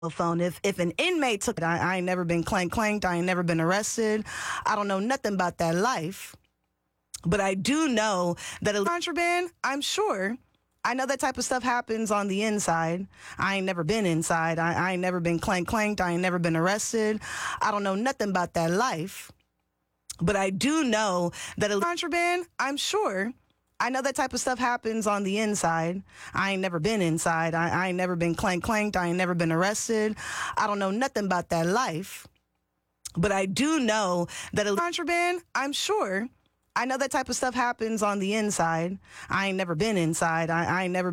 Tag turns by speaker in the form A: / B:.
A: phone. If an inmate took it, I ain't never been clanked. I ain't never been arrested. I don't know nothing about that life. But I do know that a contraband, I'm sure. I know that type of stuff happens on the inside. I ain't never been inside. I ain't never been clanked. I ain't never been arrested. I don't know nothing about that life. But I do know that a contraband, I'm sure. I know that type of stuff happens on the inside. I ain't never been inside. I ain't never been clanked. I ain't never been arrested. I don't know nothing about that life. But I do know that a contraband, I'm sure. I know that type of stuff happens on the inside. I ain't never been inside. I ain't never